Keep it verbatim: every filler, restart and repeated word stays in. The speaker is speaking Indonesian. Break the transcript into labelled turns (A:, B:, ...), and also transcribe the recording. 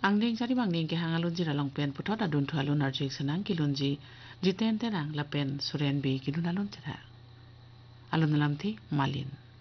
A: Ang ding sari bang ding ke hangalun jira long pen putot adun tu alun arjik senang kilunji jiten terang lapen suren bi kilun alun jira. Alun dalam ti malin.